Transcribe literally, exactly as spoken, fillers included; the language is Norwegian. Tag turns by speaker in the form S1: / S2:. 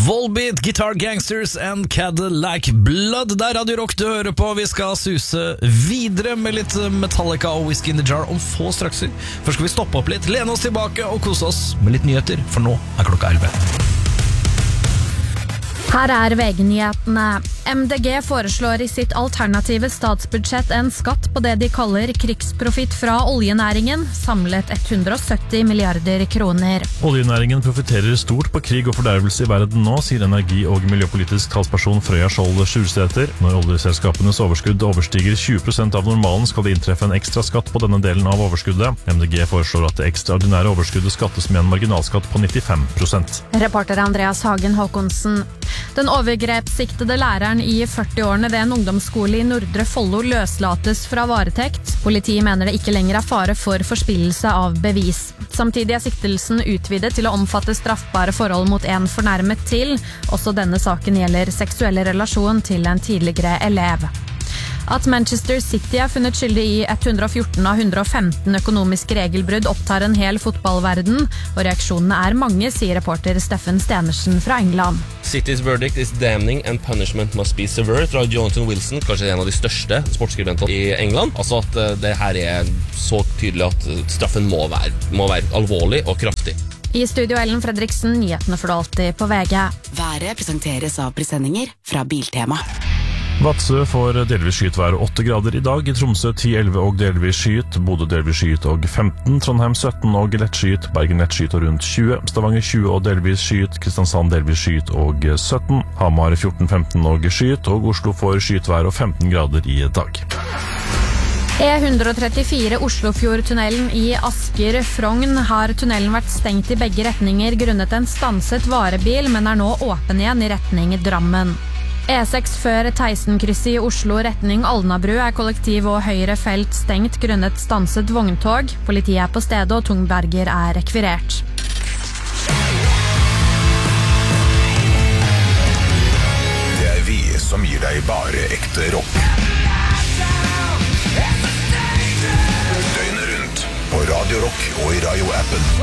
S1: Volbeat, Guitar Gangsters and Cadillac Blood. Det er Radio Rock du hører på. Vi skal suse videre med litt Metallica og Whiskey in the Jar om få strakser. Først skal vi stoppe opp litt, lene oss tilbake og kose oss med litt nyheter, for nå er klokka elleve.
S2: Her er V G-nyhetene. M D G foreslår i sitt alternative statsbudsjett en skatt på det de kaller krigsprofitt fra oljenæringen, samlet hundre og sytti milliarder kroner.
S3: Oljenæringen profiterer stort på krig og fordervelse i verden nå, sier energi- og miljøpolitisk talsperson Frøya Skjold Sjursteter. Når oljeselskapenes overskudd overstiger tjue prosent av normalen, skal det inntreffe en ekstra skatt på denne delen av overskuddet. M D G foreslår at det ekstraordinære overskuddet skattes med en marginalskatt på nittifem prosent.
S2: Reporter Andreas Hagen Håkonsen. Den overgrepssiktede læreren i førti-årene ved en ungdomsskole i Nordre Follo løslates fra varetekt. Politiet mener det ikke lenger er fare for forspillelse av bevis. Samtidig er siktelsen utvidet til å omfatte straffbare forhold mot en fornærmet til. Også denne saken gjelder seksuelle relasjon til en tidligere elev. At Manchester City er funnet skyldig i hundre og fjorten av hundre og femten økonomiske regelbrudd opptar en hel fotballverden, og reaksjonene er mange, sier reporter Steffen Stenersen fra England.
S4: City's verdict is damning and punishment must be severe, fra Jonathan Wilson, kanskje en av de største sportsskribentene i England. Altså at det her er så tydelig at straffen må være, må være alvorlig og kraftig.
S2: I studio Ellen Fredriksen, nyhetene får du alltid på V G.
S5: Været presenteres av presendinger fra Biltema.
S3: Vadsø får delvis skyet vær åtte grader i dag, i Tromsø ti elleve og delvis skyet, Bodø delvis skyet og femten, Trondheim sytten og lett skyet, Bergen lett skyet og rundt tjue, Stavanger tjue og delvis skyet, Kristiansand delvis skyet og sytten, Hamar fjorten femten og skyet, og Oslo får skyet vær og femten grader i dag.
S2: E ett trettifire Oslofjordtunnelen i Asker-Frogn har tunnelen vært stengt i begge retninger grunnet en stanset varebil, men er nå åpen igjen i retning Drammen. E seks før Teisenkrysset i Oslo retning Alnabru er kollektiv og høyre felt stengt grunnet stanset vogntog. Politiet er på stedet og tungberger er rekvirert.
S6: Det er vi som gir deg bare ekte rock. Døgnet rundt på Radio Rock og i Radio-appen.